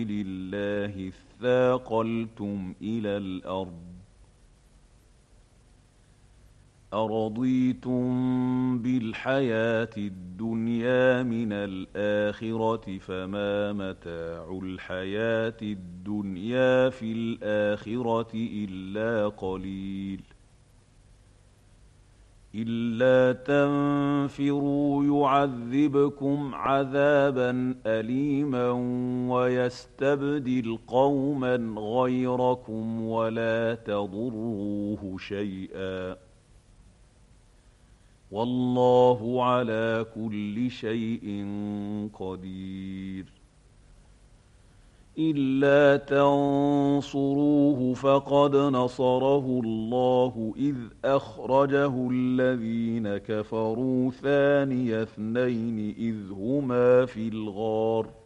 سبيل الله اثاقلتم إلى الأرض أرضيتم بالحياة الدنيا من الآخرة فما متاع الحياة الدنيا في الآخرة إلا قليل إلا تنفروا يعذبكم عذابا أليما ويستبدل قوما غيركم ولا تضروه شيئا والله على كل شيء قدير إلا تنصروه فقد نصره الله إذ أخرجه الذين كفروا ثاني اثنين إذ هما في الغار